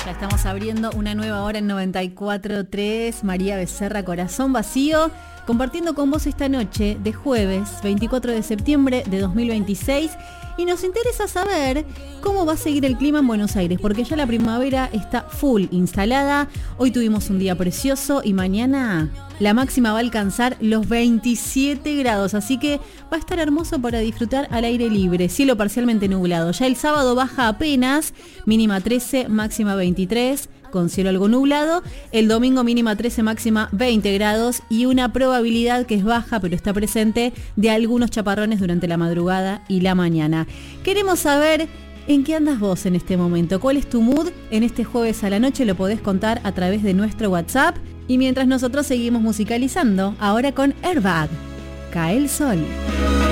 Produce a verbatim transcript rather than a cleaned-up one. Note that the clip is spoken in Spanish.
Ya estamos abriendo una nueva hora en noventa y cuatro punto tres. María Becerra, Corazón Vacío, compartiendo con vos esta noche de jueves veinticuatro de septiembre de dos mil veintiséis. Y nos interesa saber cómo va a seguir el clima en Buenos Aires, porque ya la primavera está full instalada. Hoy tuvimos un día precioso y mañana la máxima va a alcanzar los veintisiete grados, así que va a estar hermoso para disfrutar al aire libre, cielo parcialmente nublado. Ya el sábado baja apenas, mínima trece, máxima veintitrés, con cielo algo nublado. El domingo mínima trece, máxima veinte grados y una probabilidad que es baja, pero está presente, de algunos chaparrones durante la madrugada y la mañana. Queremos saber en qué andas vos en este momento, cuál es tu mood en este jueves a la noche, lo podés contar a través de nuestro WhatsApp. Y mientras nosotros seguimos musicalizando, ahora con Airbag, Cae el Sol.